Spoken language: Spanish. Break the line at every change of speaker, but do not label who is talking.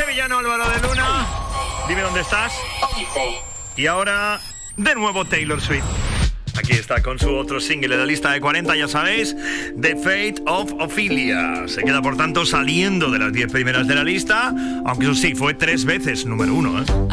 Sevillano, Álvaro de Luna. Dime dónde estás. Y ahora, de nuevo Taylor Swift. Aquí está con su otro single de la lista de 40, ya sabéis, The Fate of Ophelia. Se queda, por tanto, saliendo de las 10 primeras de la lista, aunque eso sí, fue 3 veces número 1, ¿eh?